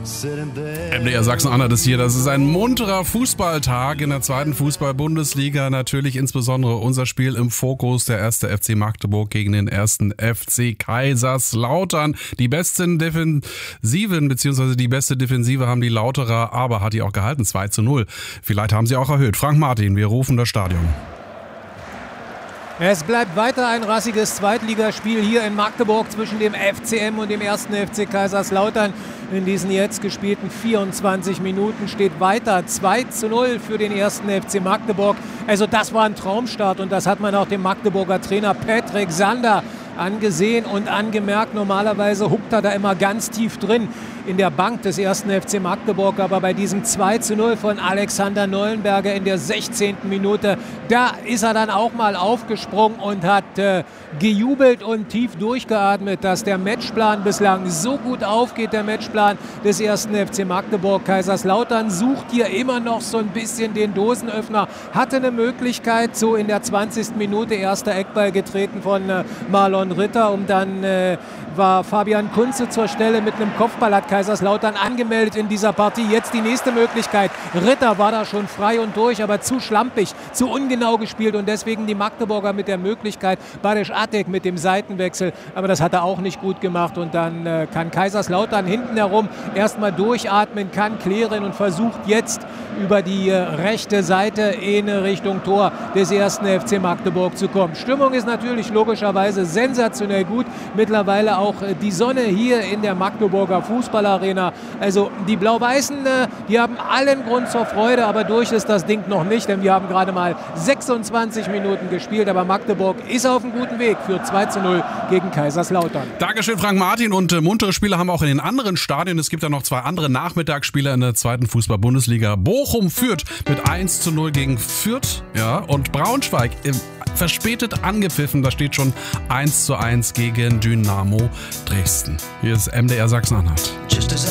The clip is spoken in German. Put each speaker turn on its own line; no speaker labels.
MDR Sachsen-Anhalt ist hier. Das ist ein munterer Fußballtag in der zweiten Fußball-Bundesliga. Natürlich insbesondere unser Spiel im Fokus. Der erste FC Magdeburg gegen den ersten FC Kaiserslautern. Die besten Defensiven bzw. die beste Defensive haben die Lauterer, aber hat die auch gehalten. 2:0. Vielleicht haben sie auch erhöht. Frank Martin, wir rufen das Stadion.
Es bleibt weiter ein rassiges Zweitligaspiel hier in Magdeburg zwischen dem FCM und dem ersten FC Kaiserslautern. In diesen jetzt gespielten 24 Minuten steht weiter 2:0 für den ersten FC Magdeburg. Also das war ein Traumstart und das hat man auch dem Magdeburger Trainer Patrick Sander angesehen und angemerkt. Normalerweise huckt er da immer ganz tief drin in der Bank des ersten FC Magdeburg. Aber bei diesem 2:0 von Alexander Neuenberger in der 16. Minute, da ist er dann auch mal aufgesprungen und hat gejubelt und tief durchgeatmet, dass der Matchplan bislang so gut aufgeht, der Matchplan des ersten FC Magdeburg. Kaiserslautern sucht hier immer noch so ein bisschen den Dosenöffner, hatte eine Möglichkeit, so in der 20. Minute erster Eckball getreten von Marlon Ritter und dann war Fabian Kunze zur Stelle mit einem Kopfball, hat Kaiserslautern angemeldet in dieser Partie. Jetzt die nächste Möglichkeit. Ritter war da schon frei und durch, aber zu schlampig, zu ungenau gespielt und deswegen die Magdeburger mit der Möglichkeit. Badisch Attek mit dem Seitenwechsel, aber das hat er auch nicht gut gemacht und dann kann Kaiserslautern hinten herum erstmal durchatmen, kann klären und versucht jetzt über die rechte Seite in Richtung Tor des ersten FC Magdeburg zu kommen. Stimmung ist natürlich logischerweise sensationell gut. Mittlerweile auch die Sonne hier in der Magdeburger Fußballarena. Also die Blau-Weißen, die haben allen Grund zur Freude, aber durch ist das Ding noch nicht, denn wir haben gerade mal 26 Minuten gespielt, aber Magdeburg ist auf einem guten Weg für 2:0 gegen Kaiserslautern.
Dankeschön, Frank Martin. Und muntere Spiele haben wir auch in den anderen Stadien. Es gibt ja noch zwei andere Nachmittagsspiele in der zweiten Fußball-Bundesliga. Bochum führt mit 1:0 gegen Fürth, ja, und Braunschweig verspätet angepfiffen. Da steht schon 1:1 gegen Dynamo Dresden. Hier ist MDR Sachsen-Anhalt.